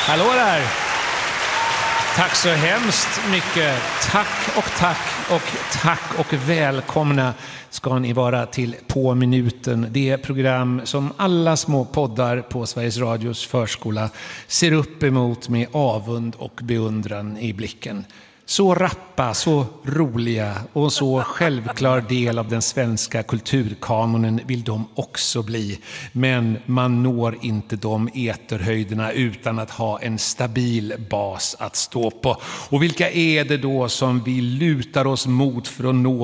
Hallå där! Tack så hemskt mycket. Tack och välkomna ska ni vara till På minuten. Det program som alla små poddar på Sveriges Radios förskola ser upp emot med avund och beundran i blicken. Så rappa, så roliga och så självklar del av den svenska kulturkanonen vill de också bli. Men man når inte de eterhöjderna utan att ha en stabil bas att stå på. Och vilka är det då som vi lutar oss mot för att nå